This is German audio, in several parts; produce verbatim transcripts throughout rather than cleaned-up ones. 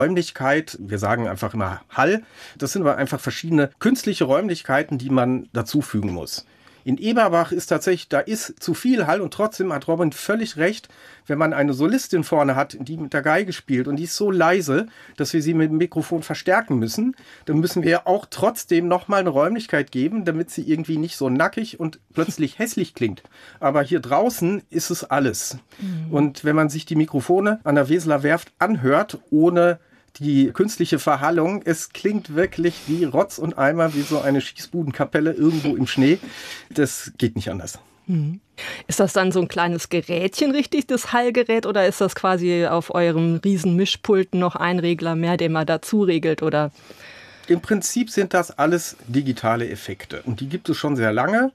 Räumlichkeit, wir sagen einfach immer Hall, das sind aber einfach verschiedene künstliche Räumlichkeiten, die man dazufügen muss. In Eberbach ist tatsächlich, da ist zu viel Hall und trotzdem hat Robin völlig recht, wenn man eine Solistin vorne hat, die mit der Geige spielt und die ist so leise, dass wir sie mit dem Mikrofon verstärken müssen, dann müssen wir auch trotzdem nochmal eine Räumlichkeit geben, damit sie irgendwie nicht so nackig und plötzlich hässlich klingt. Aber hier draußen ist es alles. Mhm. Und wenn man sich die Mikrofone an der Weseler Werft anhört, ohne die künstliche Verhallung, es klingt wirklich wie Rotz und Eimer, wie so eine Schießbudenkapelle irgendwo im Schnee. Das geht nicht anders. Mhm. Ist das dann so ein kleines Gerätchen, richtig, das Hallgerät, oder ist das quasi auf eurem riesen Mischpult noch ein Regler mehr, den man dazu regelt, oder? Im Prinzip sind das alles digitale Effekte und die gibt es schon sehr lange.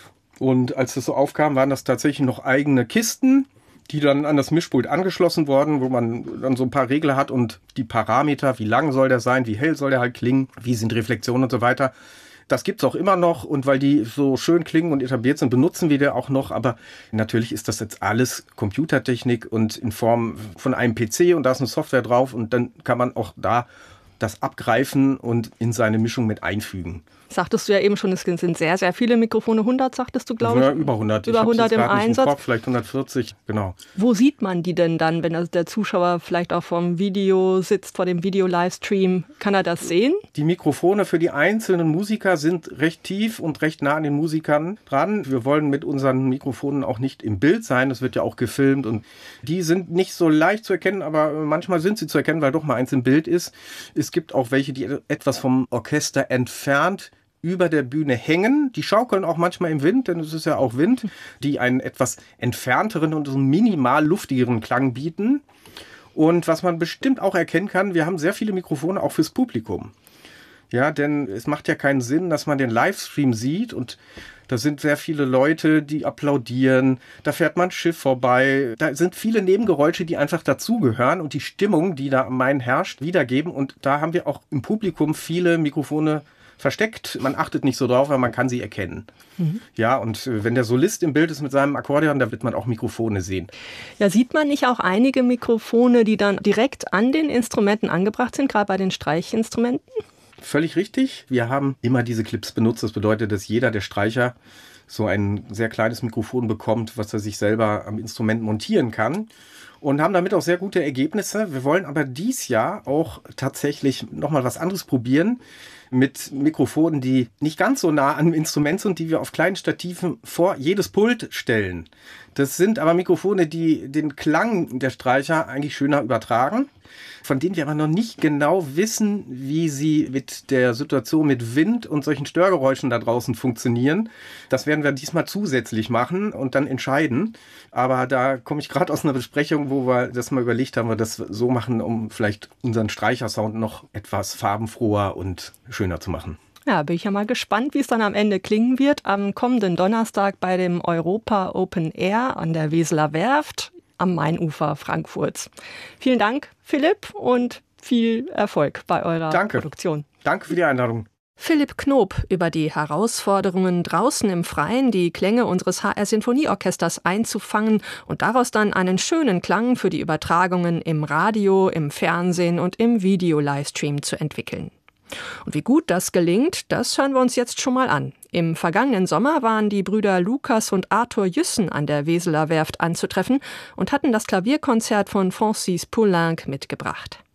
Und als das so aufkam, waren das tatsächlich noch eigene Kisten, die dann an das Mischpult angeschlossen wurden, wo man dann so ein paar Regler hat und die Parameter, wie lang soll der sein, wie hell soll der halt klingen, wie sind Reflexionen und so weiter. Das gibt's auch immer noch und weil die so schön klingen und etabliert sind, benutzen wir die auch noch. Aber natürlich ist das jetzt alles Computertechnik und in Form von einem P C und da ist eine Software drauf und dann kann man auch da das abgreifen und in seine Mischung mit einfügen. Sagtest du ja eben schon, es sind sehr, sehr viele Mikrofone. hundert, sagtest du, glaube ich? Ja, über hundert. Über hundert ich im Einsatz. Im Kopf, vielleicht hundertvierzig, genau. Wo sieht man die denn dann, wenn der Zuschauer vielleicht auch vorm Video sitzt, vor dem Video-Livestream? Kann er das sehen? Die Mikrofone für die einzelnen Musiker sind recht tief und recht nah an den Musikern dran. Wir wollen mit unseren Mikrofonen auch nicht im Bild sein. Das wird ja auch gefilmt und die sind nicht so leicht zu erkennen, aber manchmal sind sie zu erkennen, weil doch mal eins im Bild ist. Es gibt auch welche, die etwas vom Orchester entfernt über der Bühne hängen. Die schaukeln auch manchmal im Wind, denn es ist ja auch Wind, die einen etwas entfernteren und so einen minimal luftigeren Klang bieten. Und was man bestimmt auch erkennen kann, wir haben sehr viele Mikrofone auch fürs Publikum. Ja, denn es macht ja keinen Sinn, dass man den Livestream sieht und da sind sehr viele Leute, die applaudieren, da fährt man ein Schiff vorbei, da sind viele Nebengeräusche, die einfach dazugehören und die Stimmung, die da am Main herrscht, wiedergeben. Und da haben wir auch im Publikum viele Mikrofone versteckt. Man achtet nicht so drauf, weil man kann sie erkennen. Mhm. Ja, und wenn der Solist im Bild ist mit seinem Akkordeon, da wird man auch Mikrofone sehen. Ja, sieht man nicht auch einige Mikrofone, die dann direkt an den Instrumenten angebracht sind, gerade bei den Streichinstrumenten? Völlig richtig. Wir haben immer diese Clips benutzt. Das bedeutet, dass jeder der Streicher so ein sehr kleines Mikrofon bekommt, was er sich selber am Instrument montieren kann. Und haben damit auch sehr gute Ergebnisse. Wir wollen aber dies Jahr auch tatsächlich nochmal was anderes probieren mit Mikrofonen, die nicht ganz so nah am Instrument sind, die wir auf kleinen Stativen vor jedes Pult stellen. Das sind aber Mikrofone, die den Klang der Streicher eigentlich schöner übertragen, von denen wir aber noch nicht genau wissen, wie sie mit der Situation mit Wind und solchen Störgeräuschen da draußen funktionieren. Das werden wir diesmal zusätzlich machen und dann entscheiden. Aber da komme ich gerade aus einer Besprechung, wo wir das mal überlegt haben, wir das so machen, um vielleicht unseren Streichersound noch etwas farbenfroher und schöner zu machen. Ja, bin ich ja mal gespannt, wie es dann am Ende klingen wird. Am kommenden Donnerstag bei dem Europa Open Air an der Weseler Werft am Mainufer Frankfurts. Vielen Dank, Philipp, und viel Erfolg bei eurer Danke. Produktion. Danke für die Einladung. Philipp Knob über die Herausforderungen, draußen im Freien die Klänge unseres H R-Sinfonieorchesters einzufangen und daraus dann einen schönen Klang für die Übertragungen im Radio, im Fernsehen und im Video-Livestream zu entwickeln. Und wie gut das gelingt, das hören wir uns jetzt schon mal an. Im vergangenen Sommer waren die Brüder Lukas und Arthur Jüssen an der Weseler Werft anzutreffen und hatten das Klavierkonzert von Francis Poulenc mitgebracht.